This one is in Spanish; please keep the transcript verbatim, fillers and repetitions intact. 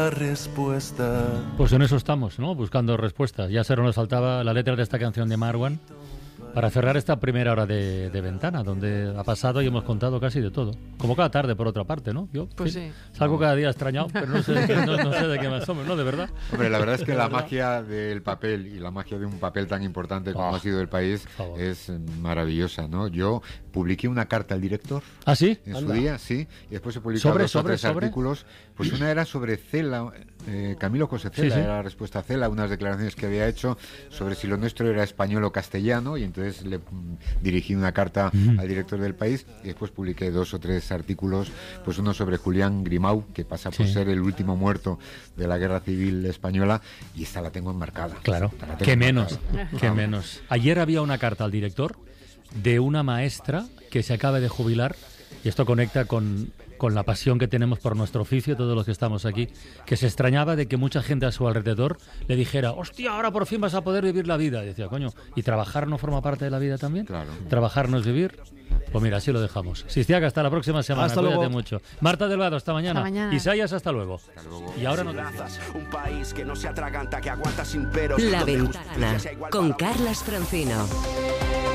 respuesta. Pues en eso estamos, ¿no? Buscando respuestas. Ya solo nos faltaba la letra de esta canción de Marwan para cerrar esta primera hora de, de ventana, donde ha pasado y hemos contado casi de todo. Como cada tarde, por otra parte, ¿no? Yo pues fin, sí. salgo cada día extrañado, pero no sé, de qué, no, no sé de qué más somos, ¿no? De verdad. Hombre, la verdad es que la magia del papel y la magia de un papel tan importante como oh, ha sido El País es maravillosa, ¿no? Yo publiqué una carta al director. ¿Ah, sí? En Anda. su día, sí. Y después he publicado ¿Sobre, dos sobre, o tres sobre? artículos. Pues una era sobre Cela, eh, Camilo José Cela, sí, sí. Era la respuesta a Cela, unas declaraciones que había hecho sobre si lo nuestro era español o castellano, y entonces le dirigí una carta uh-huh. al director del País, y después publiqué dos o tres artículos, pues uno sobre Julián Grimau, que pasa por sí. ser el último muerto de la Guerra Civil Española, y esta la tengo enmarcada. Claro, qué menos, qué menos. Ayer había una carta al director de una maestra que se acaba de jubilar, y esto conecta con, con la pasión que tenemos por nuestro oficio, todos los que estamos aquí, que se extrañaba de que mucha gente a su alrededor le dijera, hostia, ahora por fin vas a poder vivir la vida. Y decía, coño, ¿y trabajar no forma parte de la vida también? Claro. ¿Trabajar no es vivir? Pues mira, así lo dejamos. Sistiaga, hasta la próxima semana. Hasta Cuídate luego. mucho. Marta Delgado, hasta mañana. Hasta mañana. Isaías, hasta luego. Hasta luego. Y ahora no. Un país que no se atraganta, que aguanta sin peros. La Ventana, con Carlas Francino.